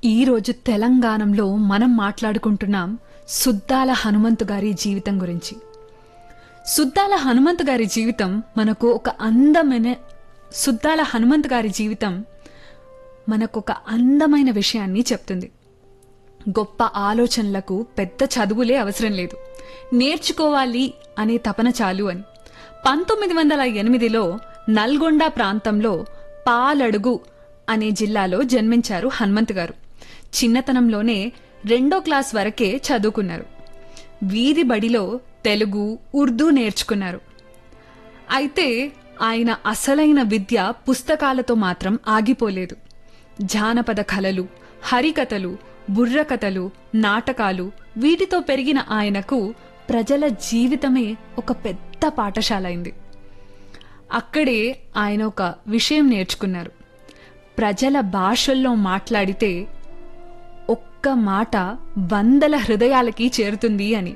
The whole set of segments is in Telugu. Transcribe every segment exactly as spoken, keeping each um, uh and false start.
ఈరోజు తెలంగాణలో మనం మాట్లాడుకుంటున్నాం సుద్దాల హనుమంతు గారి జీవితం గురించి. సుద్దాల హనుమంతు గారి జీవితం మనకు ఒక అందమైన సుద్దాల హనుమంతు గారి జీవితం మనకు ఒక అందమైన విషయాన్ని చెప్తుంది. గొప్ప ఆలోచనలకు పెద్ద చదువులే అవసరం లేదు, నేర్చుకోవాలి అనే తపన చాలు అని. పంతొమ్మిది వందల ఎనిమిదిలో నల్గొండ ప్రాంతంలో పాలడుగు అనే జిల్లాలో జన్మించారు హనుమంతు గారు. చిన్నతనంలోనే రెండో క్లాస్ వరకే చదువుకున్నారు. వీధి బడిలో తెలుగు, ఉర్దూ నేర్చుకున్నారు. అయితే ఆయన అసలైన విద్య పుస్తకాలతో మాత్రం ఆగిపోలేదు. జానపద కళలు, హరికథలు, బుర్రకథలు, నాటకాలు వీటితో పెరిగిన ఆయనకు ప్రజల జీవితమే ఒక పెద్ద పాఠశాల అయింది. అక్కడే ఆయన ఒక విషయం నేర్చుకున్నారు. ప్రజల భాషల్లో మాట్లాడితే ఒక్క మాట వందల హృదయాలకి చేరుతుంది అని.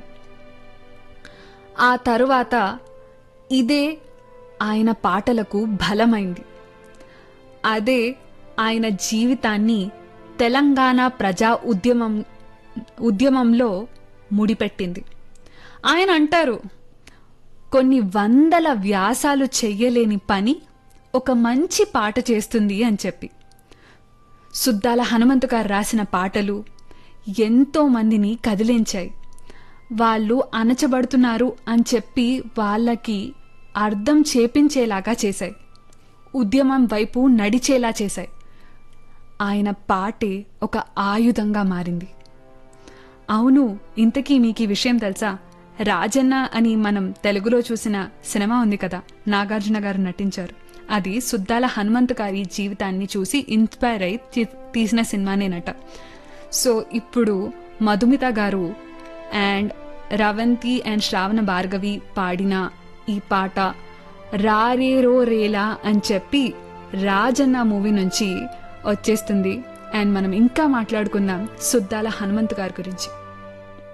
ఆ తరువాత ఇదే ఆయన పాటలకు బలమైంది. అదే ఆయన జీవితాన్ని తెలంగాణ ప్రజా ఉద్యమం ఉద్యమంలో ముడిపెట్టింది. ఆయన అంటారు, కొన్ని వందల వ్యాసాలు చెయ్యలేని పని ఒక మంచి పాట చేస్తుంది అని చెప్పి. సుద్దాల హనుమంతు గారు రాసిన పాటలు ఎంతో మందిని కదిలించాయి. వాళ్ళు అణచబడుతున్నారు అని చెప్పి వాళ్ళకి అర్థం చేపించేలాగా చేశాయి, ఉద్యమం వైపు నడిచేలా చేశాయి. ఆయన పాటే ఒక ఆయుధంగా మారింది. అవును, ఇంతకీ మీకు ఈ విషయం తెలుసా? రాజన్న అని మనం తెలుగులో చూసిన సినిమా ఉంది కదా, నాగార్జున గారు నటించారు. అది సుద్దాల హనుమంతు గారి జీవితాన్ని చూసి ఇన్స్పైర్ అయి తీసిన సినిమానేనట. సో ఇప్పుడు మధుమిత గారు అండ్ రవంతి అండ్ శ్రావణ భార్గవి పాడిన ఈ పాట రారేరో రేలా అని చెప్పి రాజన్న మూవీ నుంచి వచ్చేస్తుంది. అండ్ మనం ఇంకా మాట్లాడుకుందాం సుద్దాల హనుమంతు గారి గురించి.